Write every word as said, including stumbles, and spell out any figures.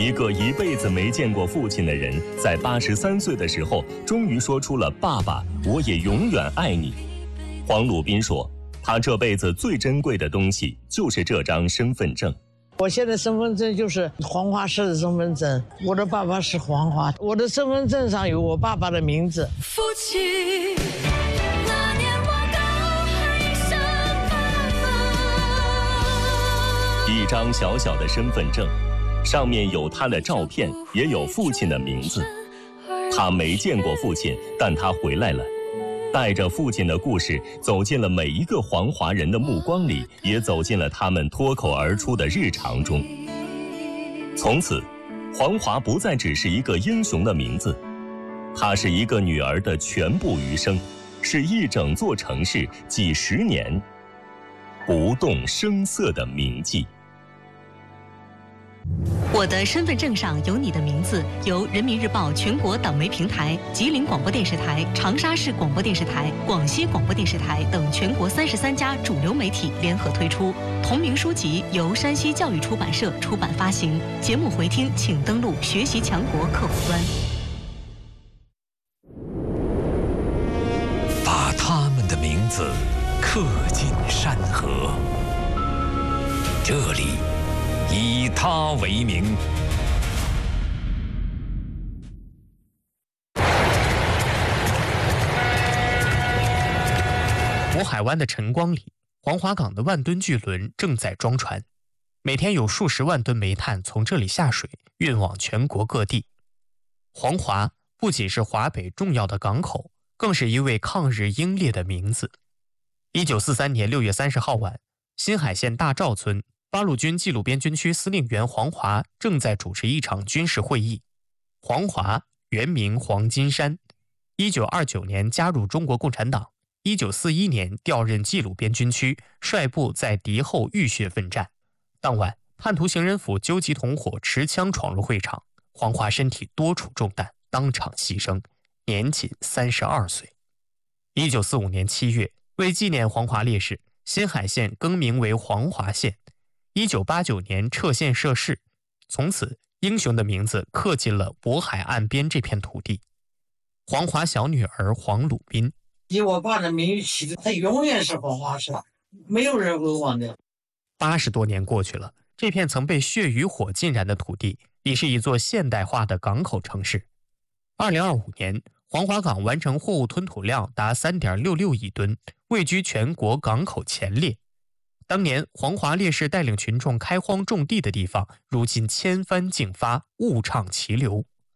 一个一辈子没见过父亲的人，在八十三岁的时候，终于说出了“爸爸，我也永远爱你”。黄鲁宾说，他这辈子最珍贵的东西就是这张身份证。 我现在身份证就是黄华市的身份证，我的爸爸是黄华，我的身份证上有我爸爸的名字。父亲，那年我刚海上爸爸。一张小小的身份证，上面有他的照片，也有父亲的名字。他没见过父亲，但他回来了。带着父亲的故事走进了每一个黄华人的目光里，也走进了他们脱口而出的日常中。从此，黄华不再只是一个英雄的名字，它是一个女儿的全部余生，是一整座城市几十年不动声色的铭记。 我的身份证上有你的名字，由人民日报全国党媒平台、吉林广播电视台、长沙市广播电视台、广西广播电视台等全国三十三家主流媒体联合推出。同名书籍由山西教育出版社出版发行。节目回听请登录学习强国客户端。 把他们的名字刻进山河，这里以他为名。 渤海湾的晨光里，黄华港的万吨巨轮正在装船，每天有数十万吨煤炭从这里下水，运往全国各地。黄华不仅是华北重要的港口，更是一位抗日英烈的名字。一九四三年六月三十号晚，新海县大赵村八路军冀鲁边军区司令员黄华正在主持一场军事会议。黄华原名黄金山，一九二九年加入中国共产党，一九四一年调任冀鲁边军区，率部在敌后浴血奋战。当晚，叛徒行人府纠集同伙持枪闯入会场，黄华身体多处中弹，当场牺牲，年仅三十二岁。一九四五年七月，为纪念黄华烈士，新海县更名为黄华县。一九八九年撤县设市，从此英雄的名字刻进了渤海岸边这片土地。黄华小女儿黄鲁宾， 以我爸的名誉起的，他永远是黄华市，没有人会忘掉。 八十多年过去了，这片曾被血与火浸染的土地已是一座现代化的港口城市。二零二五年，黄华港完成货物吞吐量达 三点六六亿吨，位居全国港口前列。当年黄华烈士带领群众开荒种地的地方，如今千帆竞发，物畅其流。